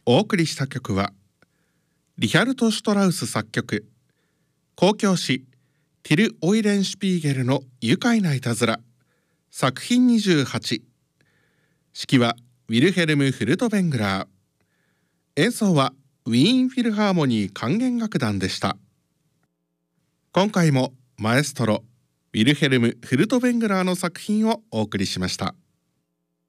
お送りした曲はリヒャルト・シュトラウス作曲、交響詩ティル・オイレンシュピーゲルの愉快ないたずら作品28、指揮はウィルヘルム・フルトベングラー、演奏はウィーンフィルハーモニー管弦楽団でした。今回もマエストロウィルヘルム・フルトベングラーの作品をお送りしました。